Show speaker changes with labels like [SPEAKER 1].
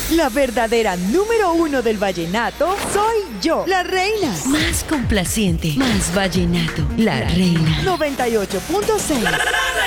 [SPEAKER 1] La verdadera número uno del vallenato soy yo, la reina.
[SPEAKER 2] Más complaciente, más vallenato, la reina.
[SPEAKER 1] 98.6.